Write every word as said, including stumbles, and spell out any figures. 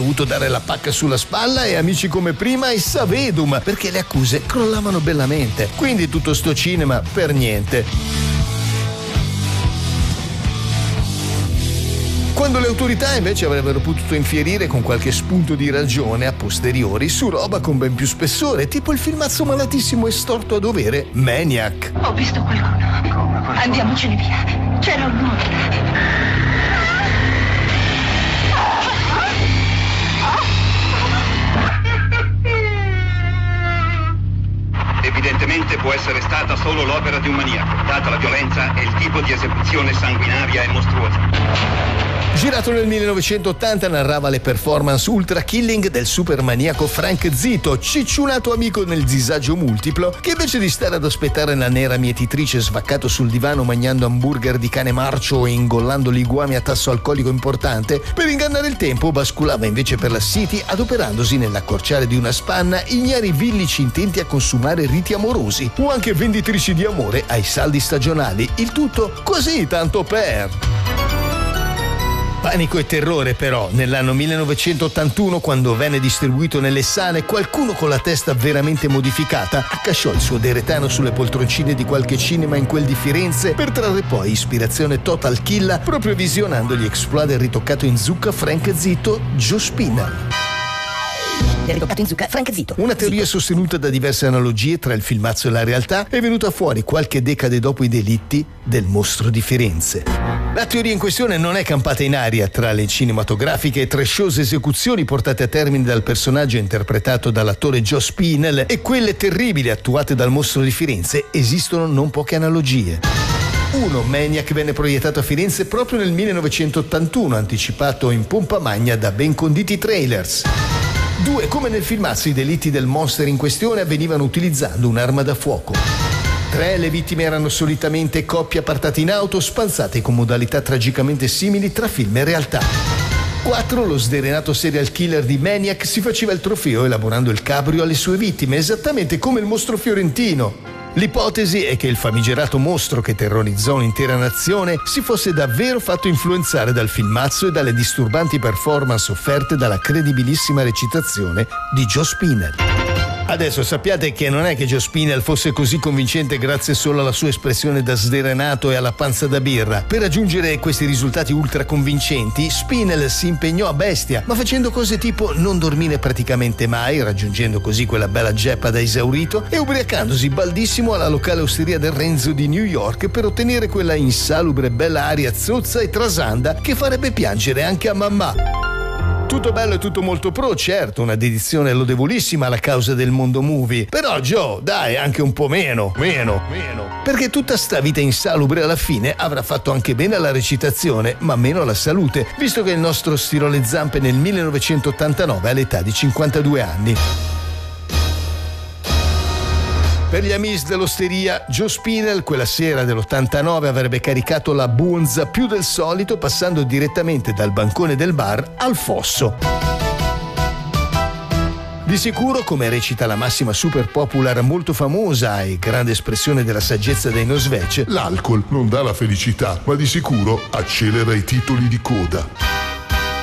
dovuto dare la pacca sulla spalla e amici come prima e Savedum, perché le accuse crollavano bellamente. Quindi tutto sto cinema per niente. Quando le autorità invece avrebbero potuto infierire con qualche spunto di ragione a posteriori su roba con ben più spessore, tipo il filmazzo malatissimo e storto a dovere Maniac. Ho visto qualcuno. Come qualcuno? Andiamocene via. C'era un'ombra. Evidentemente può essere stata solo l'opera di un maniaco, data la violenza e il tipo di esecuzione sanguinaria e mostruosa. Girato nel millenovecentottanta, narrava le performance ultra killing del super maniaco Frank Zito, cicciunato amico nel disagio multiplo, che invece di stare ad aspettare la nera mietitrice svaccato sul divano mangiando hamburger di cane marcio e ingollando liguami a tasso alcolico importante, per ingannare il tempo basculava invece per la City adoperandosi nell'accorciare di una spanna ignari villici intenti a consumare riti amorosi o anche venditrici di amore ai saldi stagionali, il tutto così tanto per... Panico e terrore però, nell'anno millenovecentottantuno, quando venne distribuito nelle sale, qualcuno con la testa veramente modificata accasciò il suo deretano sulle poltroncine di qualche cinema in quel di Firenze per trarre poi ispirazione total killa proprio visionando gli exploit del ritoccato in zucca Frank Zito, Joe Spinell. Del ritoccato in zucca Frank Zito. Una teoria Zito. sostenuta da diverse analogie tra il filmazzo e la realtà è venuta fuori qualche decade dopo i delitti del mostro di Firenze. La teoria in questione non è campata in aria. Tra le cinematografiche e trashose esecuzioni portate a termine dal personaggio interpretato dall'attore Joe Spinell e quelle terribili attuate dal mostro di Firenze esistono non poche analogie. uno. Maniac venne proiettato a Firenze proprio nel millenovecentottantuno, anticipato in pompa magna da ben conditi trailers. due. Come nel filmazzo, i delitti del monster in questione avvenivano utilizzando un'arma da fuoco. tre. Le vittime erano solitamente coppie appartate in auto, spanzate con modalità tragicamente simili tra film e realtà. quattro. Lo sderenato serial killer di Maniac si faceva il trofeo elaborando il cabrio alle sue vittime, esattamente come il mostro fiorentino. L'ipotesi è che il famigerato mostro che terrorizzò un'intera nazione si fosse davvero fatto influenzare dal filmazzo e dalle disturbanti performance offerte dalla credibilissima recitazione di Joe Spinell. Adesso sappiate che non è che Joe Spinell fosse così convincente grazie solo alla sua espressione da sdrenato e alla panza da birra. Per raggiungere questi risultati ultra convincenti, Spinell si impegnò a bestia, ma facendo cose tipo non dormire praticamente mai, raggiungendo così quella bella geppa da esaurito, e ubriacandosi baldissimo alla locale osteria del Renzo di New York per ottenere quella insalubre bella aria zozza e trasanda che farebbe piangere anche a mamma. Tutto bello e tutto molto pro, certo, una dedizione lodevolissima alla causa del mondo movie. Però Joe, dai, anche un po' meno, meno, meno. Perché tutta sta vita insalubre alla fine avrà fatto anche bene alla recitazione, ma meno alla salute, visto che il nostro stirò le zampe nel millenovecentottantanove all'età di cinquantadue anni. Per gli amici dell'osteria, Joe Spinell quella sera dell'ottantanove avrebbe caricato la bonza più del solito, passando direttamente dal bancone del bar al fosso. Di sicuro, come recita la massima super popular molto famosa e grande espressione della saggezza dei Nosvec, l'alcol non dà la felicità, ma di sicuro accelera i titoli di coda.